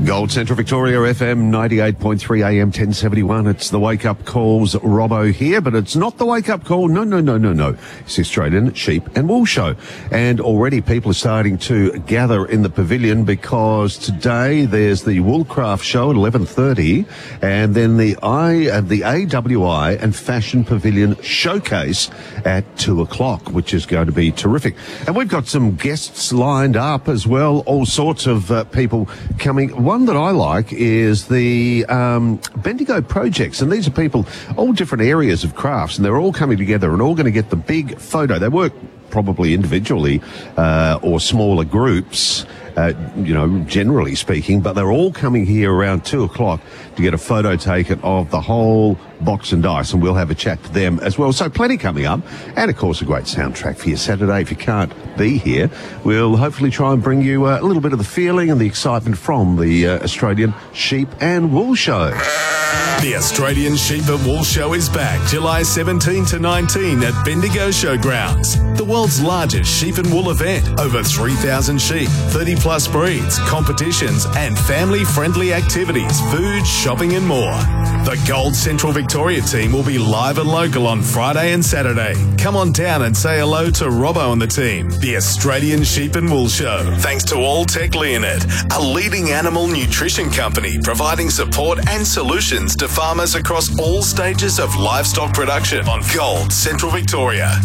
Gold Central Victoria FM 98.3 AM 1071. It's the Wake Up Calls, Robbo here, but it's not the Wake Up Call. No. It's the Australian Sheep and Wool Show. And already people are starting to gather in the pavilion because today there's the Woolcraft Show at 11:30 and then the AWI and Fashion Pavilion Showcase at 2 o'clock, which is going to be terrific. And we've got some guests lined up as well, all sorts of people coming. One that I like is the Bendigo Projects, and these are people, all different areas of crafts, and they're all coming together and all going to get the big photo. They work probably individually or smaller groups, generally speaking, but they're all coming here around 2 o'clock to get a photo taken of the whole box and dice, and we'll have a chat to them as well. So plenty coming up, and of course a great soundtrack for your Saturday. If you can't be here, we'll hopefully try and bring you a little bit of the feeling and the excitement from the Australian Sheep and Wool Show. The Australian Sheep and Wool Show is back July 17 to 19 at Bendigo Showgrounds. The world's largest sheep and wool event. Over 3,000 sheep, 30 plus breeds, competitions and family-friendly activities, food, shopping and more. The Gold Central Victoria team will be live and local on Friday and Saturday. Come on down and say hello to Robbo and the team. The Australian Sheep and Wool Show. Thanks to Alltech Leonard, a leading animal nutrition company providing support and solutions to farmers across all stages of livestock production on Gold Central Victoria.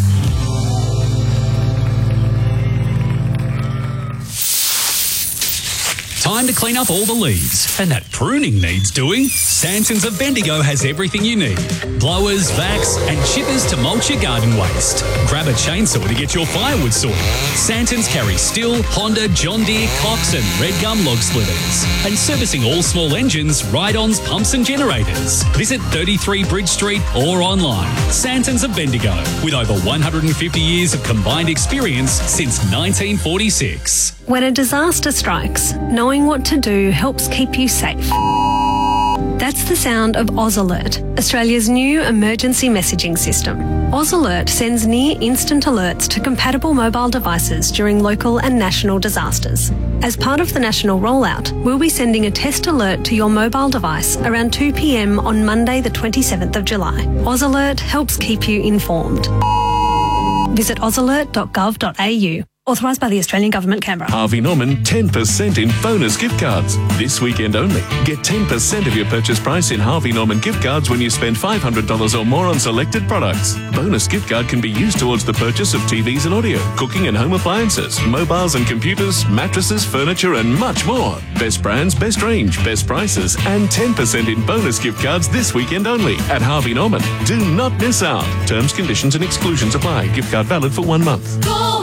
Time to clean up all the leaves. And that pruning needs doing. Santons of Bendigo has everything you need. Blowers, vacs and chippers to mulch your garden waste. Grab a chainsaw to get your firewood sorted. Santons carry Stihl, Honda, John Deere, Cox and Red Gum log splitters. And servicing all small engines, ride-ons, pumps and generators. Visit 33 Bridge Street or online. Santons of Bendigo, with over 150 years of combined experience since 1946. When a disaster strikes, knowing what to do helps keep you safe. That's the sound of Oz Alert, Australia's new emergency messaging system. Oz Alert sends near-instant alerts to compatible mobile devices during local and national disasters. As part of the national rollout, we'll be sending a test alert to your mobile device around 2 p.m. on Monday the 27th of July. Oz Alert helps keep you informed. Visit ozalert.gov.au. Authorised by the Australian Government, Canberra. Harvey Norman 10% in bonus gift cards. This weekend only. Get 10% of your purchase price in Harvey Norman gift cards when you spend $500 or more on selected products. Bonus gift card can be used towards the purchase of TVs and audio, cooking and home appliances, mobiles and computers, mattresses, furniture and much more. Best brands, best range, best prices and 10% in bonus gift cards this weekend only at Harvey Norman. Do not miss out. Terms, conditions and exclusions apply. Gift card valid for 1 month.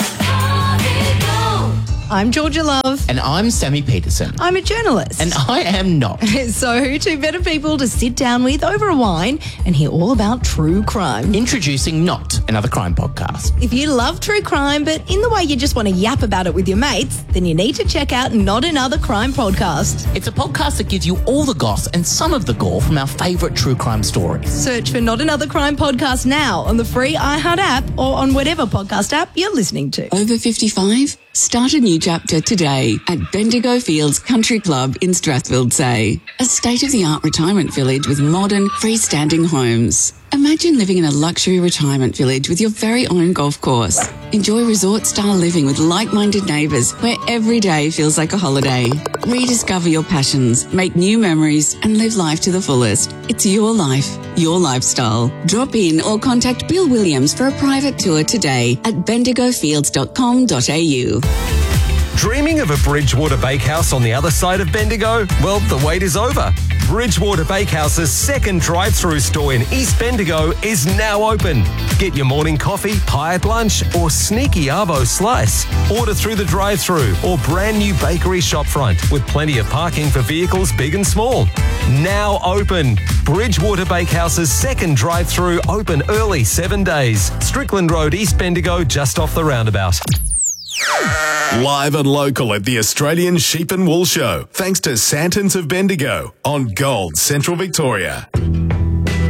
I'm Georgia Love. And I'm Sammy Peterson. I'm a journalist. And I am not. So, two better people to sit down with over a wine and hear all about true crime. Introducing Not, another crime podcast. If you love true crime, but in the way you just want to yap about it with your mates, then you need to check out Not Another Crime Podcast. It's a podcast that gives you all the goss and some of the gore from our favourite true crime stories. Search for Not Another Crime Podcast now on the free iHeart app or on whatever podcast app you're listening to. Over 55? Start a new chapter today at Bendigo Fields Country Club in Strathfield, a state-of-the-art retirement village with modern, freestanding homes. Imagine living in a luxury retirement village with your very own golf course. Enjoy resort-style living with like-minded neighbours where every day feels like a holiday. Rediscover your passions, make new memories and live life to the fullest. It's your life, your lifestyle. Drop in or contact Bill Williams for a private tour today at bendigofields.com.au. Dreaming of a Bridgewater Bakehouse on the other side of Bendigo? Well, the wait is over. Bridgewater Bakehouse's second drive-through store in East Bendigo is now open. Get your morning coffee, pie at lunch or sneaky arvo slice. Order through the drive-through or brand new bakery shopfront with plenty of parking for vehicles big and small. Now open. Bridgewater Bakehouse's second drive-through open early 7 days. Strickland Road, East Bendigo, just off the roundabout. Live and local at the Australian Sheep and Wool Show, thanks to Santons of Bendigo on Gold Central Victoria.